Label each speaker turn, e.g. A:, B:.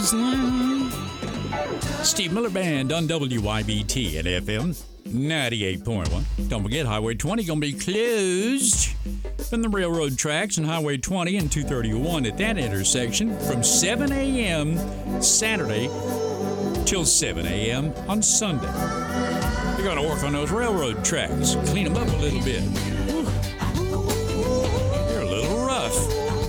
A: Steve Miller Band on WYBT at FM 98.1. Don't forget, Highway 20 going to be closed from the railroad tracks and Highway 20 and 231 at that intersection from 7 a.m. Saturday till 7 a.m. on Sunday. They're going to work on those railroad tracks, clean them up a little bit.